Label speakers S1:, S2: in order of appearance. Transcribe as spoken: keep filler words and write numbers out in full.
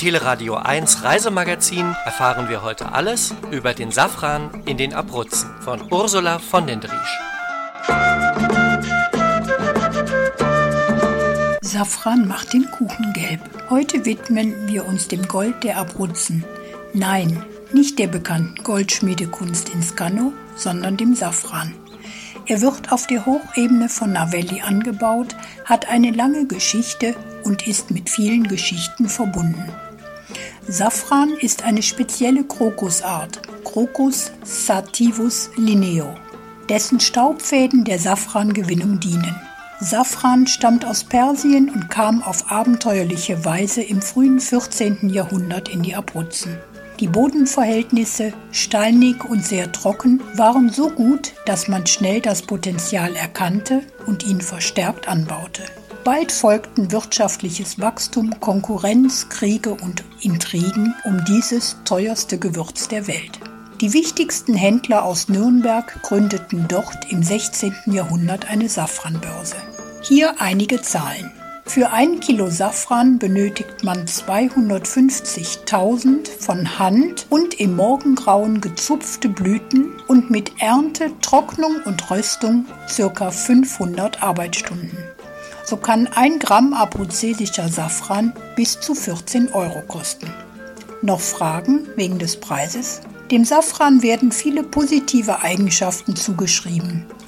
S1: Teleradio eins Reisemagazin erfahren wir heute alles über den Safran in den Abruzzen von Ursula von den Driesch.
S2: Safran macht den Kuchen gelb. Heute widmen wir uns dem Gold der Abruzzen. Nein, nicht der bekannten Goldschmiedekunst in Skano, sondern dem Safran. Er wird auf der Hochebene von Navelli angebaut, hat eine lange Geschichte und ist mit vielen Geschichten verbunden. Safran ist eine spezielle Krokusart, Crocus sativus linneo, dessen Staubfäden der Safrangewinnung dienen. Safran stammt aus Persien und kam auf abenteuerliche Weise im frühen vierzehnten Jahrhundert in die Abruzzen. Die Bodenverhältnisse, steinig und sehr trocken, waren so gut, dass man schnell das Potenzial erkannte und ihn verstärkt anbaute. Bald folgten wirtschaftliches Wachstum, Konkurrenz, Kriege und Intrigen um dieses teuerste Gewürz der Welt. Die wichtigsten Händler aus Nürnberg gründeten dort im sechzehnten Jahrhundert eine Safranbörse. Hier einige Zahlen. Für ein Kilo Safran benötigt man zweihundertfünfzigtausend von Hand und im Morgengrauen gezupfte Blüten und mit Ernte, Trocknung und Röstung ca. fünfhundert Arbeitsstunden. So kann ein Gramm abruzzesischer Safran bis zu vierzehn Euro kosten. Noch Fragen wegen des Preises? Dem Safran werden viele positive Eigenschaften zugeschrieben.